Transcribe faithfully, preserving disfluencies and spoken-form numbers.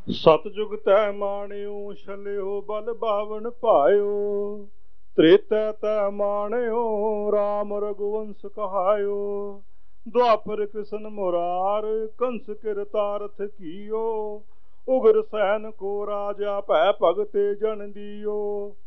सतयुग तै माणियो छलियो बल बावन पायो। त्रेता तै माणियो राम रघुवंश कहायो। द्वापर कृष्ण मुरार कंस किरतारथ कियो। उग्र सैन को राजा भै भगते जन दियो।